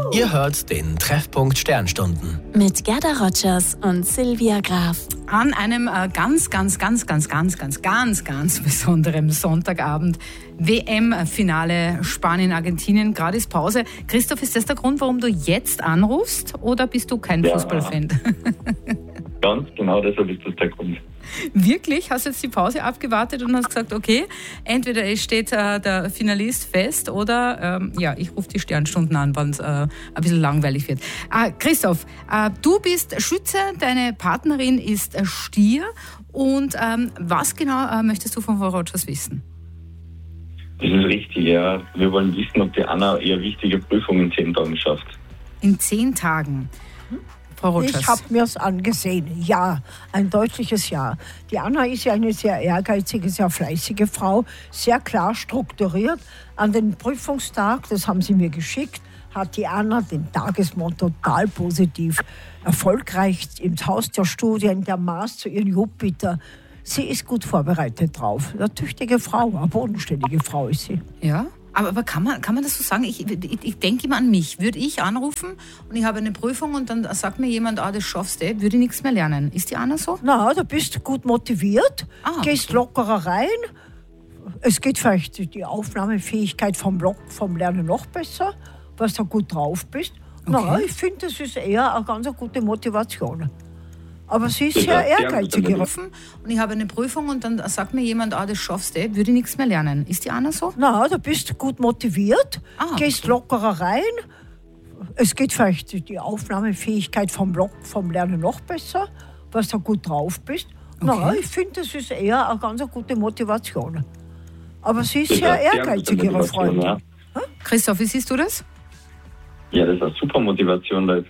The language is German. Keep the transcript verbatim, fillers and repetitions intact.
Ihr hört den Treffpunkt Sternstunden. Mit Gerda Rogers und Silvia Graf. An einem äh, ganz, ganz, ganz, ganz, ganz, ganz, ganz, ganz besonderen Sonntagabend. W M-Finale Spanien-Argentinien. Gerade ist Pause. Christoph, ist das der Grund, warum du jetzt anrufst? Oder bist du kein Ja. Fußballfan? Ganz genau deshalb ist das der Grund. Wirklich? Hast du jetzt die Pause abgewartet und hast gesagt, okay, entweder es steht äh, der Finalist fest oder ähm, ja, ich rufe die Sternstunden an, wenn es äh, ein bisschen langweilig wird. Äh, Christoph, äh, du bist Schütze, deine Partnerin ist äh, Stier und ähm, was genau äh, möchtest du von Frau Rogers wissen? Das ist richtig, ja. Wir wollen wissen, ob die Anna eher wichtige Prüfungen in zehn Tagen schafft. In zehn Tagen. Frau Rogers. Ich habe mir es angesehen. Ja, ein deutliches Ja. Die Anna ist ja eine sehr ehrgeizige, sehr fleißige Frau, sehr klar strukturiert. An den Prüfungstag, das haben sie mir geschickt, hat die Anna den Tagesmotto total positiv, erfolgreich ins Haus der Studien, der Mars zu ihren Jupiter. Sie ist gut vorbereitet drauf. Eine tüchtige Frau, eine bodenständige Frau ist sie. Ja? Aber, aber kann, man, kann man das so sagen? Ich, ich, ich denke immer an mich. Würde ich anrufen und ich habe eine Prüfung und dann sagt mir jemand, ah, das schaffst du, würde ich nichts mehr lernen. Ist die Anna so? Na, du bist gut motiviert, Ah, gehst okay. lockerer rein. Es geht vielleicht die Aufnahmefähigkeit vom, Block, vom Lernen noch besser, weil du gut drauf bist. Na, Okay. ich finde, das ist eher eine ganz gute Motivation. Aber sie ist Das sehr heißt, sie haben ehrgeizig. damit- Anrufen und ich habe eine Prüfung und dann sagt mir jemand, ah, das schaffst du, würde ich nichts mehr lernen. Ist die Anna so? Na, du bist gut motiviert, Ah, gehst lockerer rein. Es geht vielleicht die Aufnahmefähigkeit vom, Block, vom Lernen noch besser, weil du gut drauf bist. Na, Okay. ich finde, das ist eher eine ganz gute Motivation. Aber sie ist Das sehr heißt, sie haben ehrgeizig, gute ihre Motivation, Freundin. ja. Christoph, wie siehst du das? Ja, das ist eine super Motivation, weil